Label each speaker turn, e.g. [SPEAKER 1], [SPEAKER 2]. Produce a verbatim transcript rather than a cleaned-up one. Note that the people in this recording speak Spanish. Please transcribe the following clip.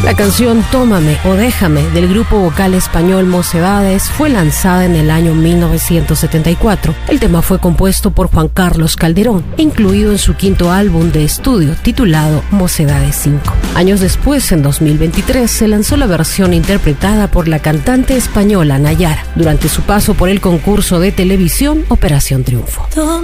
[SPEAKER 1] La canción Tómame o Déjame del grupo vocal español Mocedades fue lanzada en el año mil novecientos setenta y cuatro. El tema fue compuesto por Juan Carlos Calderón, incluido en su quinto álbum de estudio titulado Mocedades cinco. Años después, en dos mil veintitrés, se lanzó la versión interpretada por la cantante española Nayara durante su paso por el concurso de televisión Operación Triunfo.